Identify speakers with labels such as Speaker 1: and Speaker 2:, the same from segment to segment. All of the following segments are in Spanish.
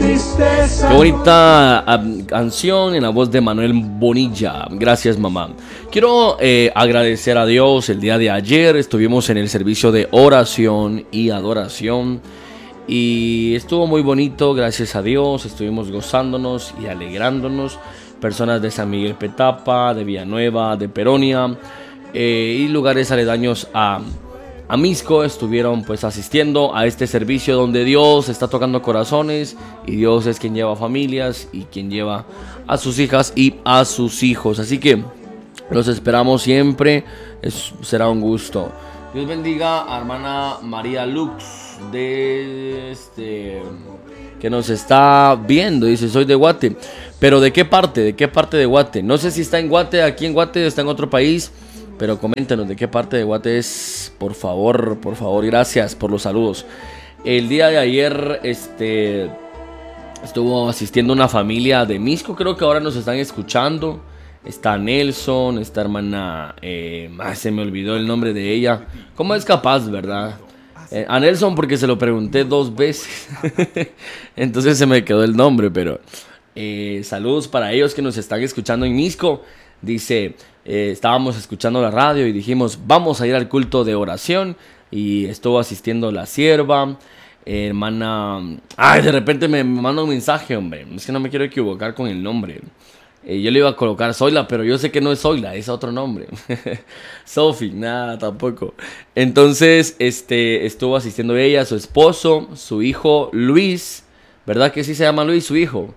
Speaker 1: Qué bonita canción en la voz de Manuel Bonilla. Gracias, mamá. Quiero agradecer a Dios. El día de ayer estuvimos en el servicio de oración y adoración y estuvo muy bonito, gracias a Dios. Estuvimos gozándonos y alegrándonos. Personas de San Miguel Petapa, de Villanueva, de Peronia y lugares aledaños a Misco estuvieron pues asistiendo a este servicio donde Dios está tocando corazones y Dios es quien lleva familias y quien lleva a sus hijas y a sus hijos. Así que los esperamos siempre, será un gusto. Dios bendiga a hermana María Lux que nos está viendo. Dice, soy de Guate. Pero ¿de qué parte? ¿De qué parte de Guate? No sé si está en Guate, aquí en Guate, está en otro país. Pero coméntenos de qué parte de Guate es, por favor, gracias por los saludos. El día de ayer estuvo asistiendo una familia de Misco, creo que ahora nos están escuchando. Está Nelson, esta hermana, se me olvidó el nombre de ella. ¿Cómo es capaz, verdad? A Nelson porque se lo pregunté 2 veces, entonces se me quedó el nombre, pero saludos para ellos que nos están escuchando en Misco. Dice, estábamos escuchando la radio y dijimos, vamos a ir al culto de oración. Y estuvo asistiendo la sierva, hermana... Ay, de repente me manda un mensaje, hombre. Es que no me quiero equivocar con el nombre. Yo le iba a colocar Zoila, pero yo sé que no es Zoila, es otro nombre. Sophie, nada, tampoco. Entonces, estuvo asistiendo ella, su esposo, su hijo Luis. ¿Verdad que sí se llama Luis, su hijo?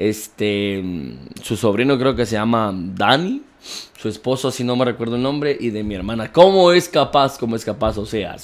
Speaker 1: Su sobrino creo que se llama Dani, su esposo, si no me recuerdo el nombre, y de mi hermana. ¿Cómo es capaz, Oseas?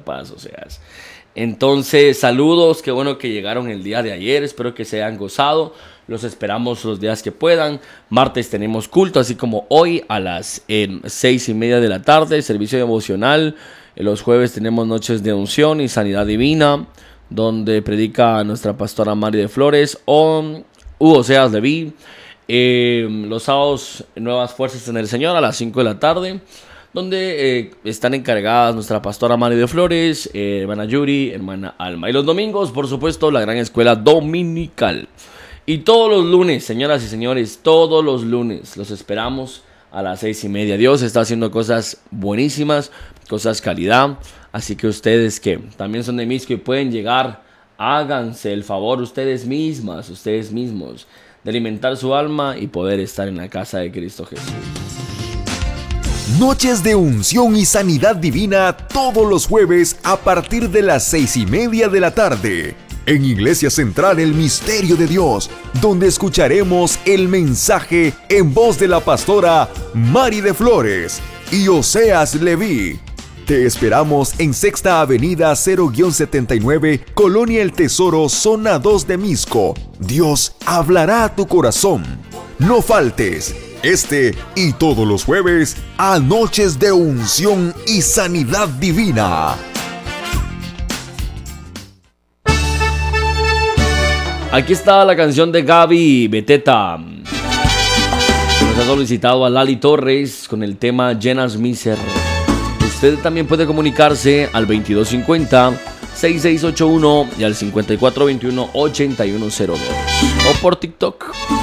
Speaker 1: Entonces, saludos, qué bueno que llegaron el día de ayer, espero que se hayan gozado. Los esperamos los días que puedan. Martes tenemos culto, así como hoy a las 6:30 de la tarde, servicio devocional. Los jueves tenemos noches de unción y sanidad divina, donde predica nuestra pastora Mari de Flores o Hugo Seas Leví. Los sábados, nuevas fuerzas en el Señor a las 5 de la tarde, donde están encargadas nuestra pastora Mari de Flores, hermana Yuri, hermana Alma. Y los domingos, por supuesto, la gran escuela dominical. Y todos los lunes, señoras y señores, todos los lunes los esperamos a las 6:30. Dios está haciendo cosas buenísimas, cosas calidad. Así que ustedes que también son de Misco y pueden llegar, háganse el favor ustedes mismos, de alimentar su alma y poder estar en la casa de Cristo Jesús.
Speaker 2: Noches de unción y sanidad divina todos los jueves a partir de las 6:30 de la tarde. En Iglesia Central El Misterio de Dios, donde escucharemos el mensaje en voz de la pastora Mari de Flores y Oseas Leví. Te esperamos en Sexta Avenida 0-79, Colonia El Tesoro, Zona 2 de Misco. Dios hablará a tu corazón. No faltes, y todos los jueves, a Noches de Unción y Sanidad Divina.
Speaker 1: Aquí está la canción de Gaby Beteta. Nos ha solicitado a Lali Torres con el tema Llenas mi ser. Usted también puede comunicarse al 2250-6681 y al 5421-8102 o por TikTok.